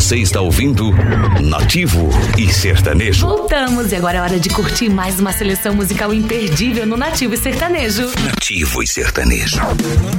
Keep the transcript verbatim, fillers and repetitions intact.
Você está ouvindo Nativo e Sertanejo. Voltamos e agora é hora de curtir mais uma seleção musical imperdível no Nativo e Sertanejo. Nativo e Sertanejo.